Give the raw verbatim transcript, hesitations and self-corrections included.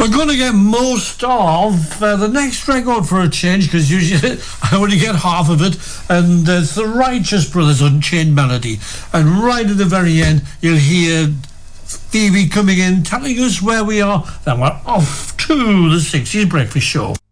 We're going to get most of uh, the next record for a change, because usually I only get half of it, and uh, it's the Righteous Brothers, Unchained Melody. And right at the very end, you'll hear Phoebe coming in, telling us where we are. Then we're off to the sixties Breakfast Show.